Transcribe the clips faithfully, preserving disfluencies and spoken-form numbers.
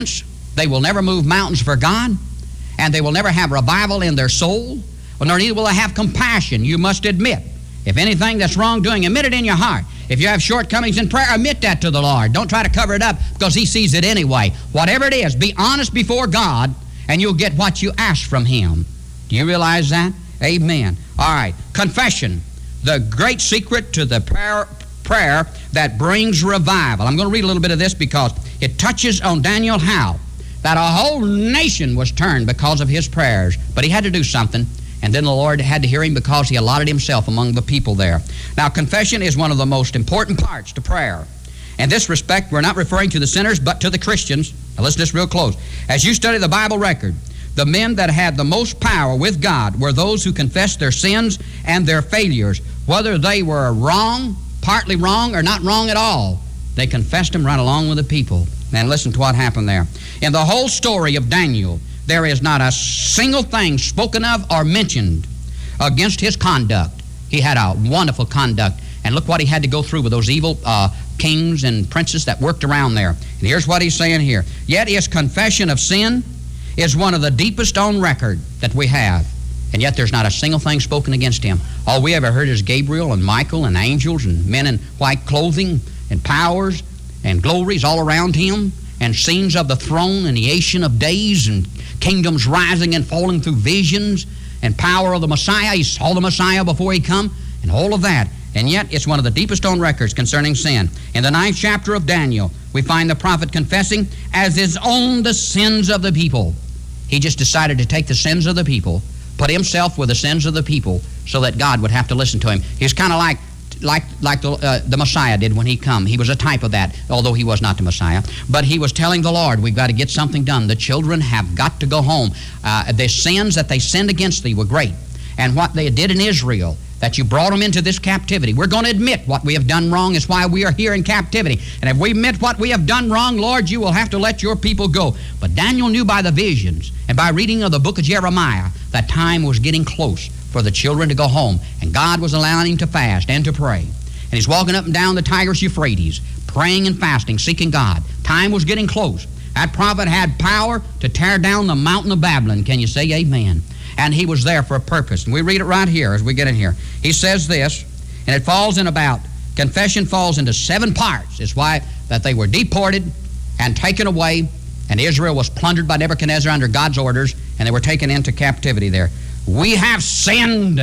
They will never move mountains for God, and they will never have revival in their soul, nor neither will they have compassion. You must admit, if anything that's wrongdoing, admit it in your heart. If you have shortcomings in prayer, admit that to the Lord. Don't try to cover it up, because He sees it anyway. Whatever it is, be honest before God, and you'll get what you ask from Him. Do you realize that? Amen. All right. Confession, the great secret to the prayer, prayer that brings revival. I'm going to read a little bit of this because it touches on Daniel Howe, that a whole nation was turned because of his prayers. But he had to do something, and then the Lord had to hear him because He allotted Himself among the people there. Now, confession is one of the most important parts to prayer. In this respect, we're not referring to the sinners, but to the Christians. Now, listen to this real close. As you study the Bible record, the men that had the most power with God were those who confessed their sins and their failures, whether they were wrong, partly wrong, or not wrong at all. They confessed them right along with the people. And listen to what happened there. In the whole story of Daniel, there is not a single thing spoken of or mentioned against his conduct. He had a wonderful conduct. And look what he had to go through with those evil uh, kings and princes that worked around there. And here's what he's saying here. Yet his confession of sin is one of the deepest on record that we have. And yet there's not a single thing spoken against him. All we ever heard is Gabriel and Michael and angels and men in white clothing and powers and glories all around him, and scenes of the throne and the Ancient of Days and kingdoms rising and falling through visions and power of the Messiah. He saw the Messiah before he come and all of that. And yet it's one of the deepest on records concerning sin. In the ninth chapter of Daniel, we find the prophet confessing as his own the sins of the people. He just decided to take the sins of the people, put himself with the sins of the people so that God would have to listen to him. He's kind of like like like the, uh, the Messiah did when he come. He was a type of that, although he was not the Messiah. But he was telling the Lord, we've got to get something done. The children have got to go home. Uh, the sins that they sinned against thee were great. And what they did in Israel, that you brought them into this captivity. We're going to admit what we have done wrong is why we are here in captivity. And if we admit what we have done wrong, Lord, you will have to let your people go. But Daniel knew by the visions and by reading of the book of Jeremiah that time was getting close for the children to go home. And God was allowing him to fast and to pray. And he's walking up and down the Tigris Euphrates, praying and fasting, seeking God. Time was getting close. That prophet had power to tear down the mountain of Babylon. Can you say amen? And he was there for a purpose. And we read it right here as we get in here. He says this, and it falls in about, confession falls into seven parts. It's why that they were deported and taken away, and Israel was plundered by Nebuchadnezzar under God's orders, and they were taken into captivity there. We have sinned.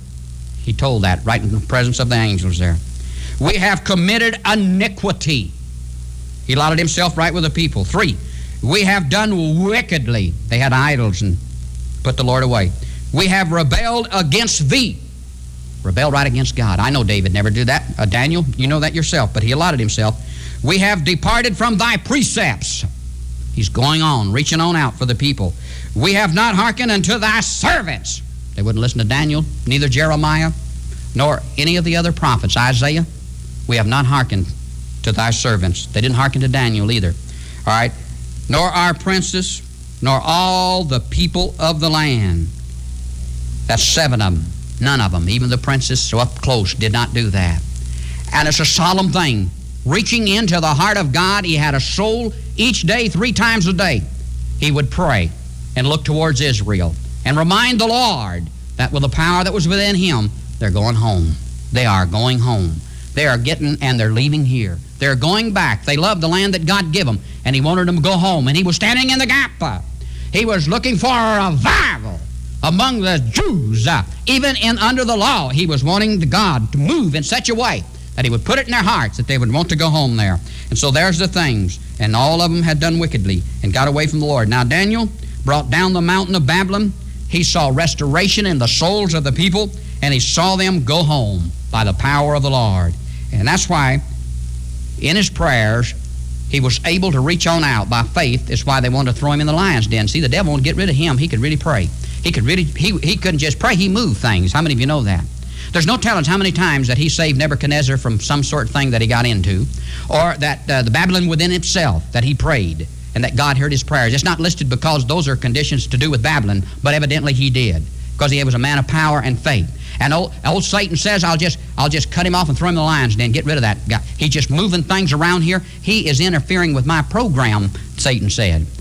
He told that right in the presence of the angels there. We have committed iniquity. He allotted himself right with the people. Three, we have done wickedly. They had idols and put the Lord away. We have rebelled against thee. Rebelled right against God. I know David never did that. Uh, Daniel, you know that yourself, but he allotted himself. We have departed from thy precepts. He's going on, reaching on out for the people. We have not hearkened unto thy servants. They wouldn't listen to Daniel, neither Jeremiah, nor any of the other prophets. Isaiah, we have not hearkened to thy servants. They didn't hearken to Daniel either. All right. Nor our princes, nor all the people of the land. That's seven of them. None of them, even the princes so up close, did not do that. And it's a solemn thing. Reaching into the heart of God, he had a soul each day, three times a day. He would pray and look towards Israel and remind the Lord that with the power that was within him, they're going home. They are going home. They are getting, and they're leaving here. They're going back. They loved the land that God gave them, and he wanted them to go home. And he was standing in the gap. He was looking for a revival among the Jews. Uh, even in under the law, he was wanting God to move in such a way that he would put it in their hearts that they would want to go home there. And so there's the things. And all of them had done wickedly and got away from the Lord. Now Daniel brought down the mountain of Babylon. He saw restoration in the souls of the people, and he saw them go home by the power of the Lord. And that's why in his prayers he was able to reach on out by faith. It's why they wanted to throw him in the lion's den. See, the devil wanted to get rid of him. He could really pray. He could really, he, he couldn't just pray, he moved things. How many of you know that? There's no telling how many times that he saved Nebuchadnezzar from some sort of thing that he got into, or that uh, the Babylon within itself, that he prayed, and that God heard his prayers. It's not listed because those are conditions to do with Babylon, but evidently he did. because he was a man of power and faith. And old, old Satan says, I'll just, I'll just cut him off and throw him in the lion's den, get rid of that guy. He's just moving things around here. He is interfering with my program, Satan said.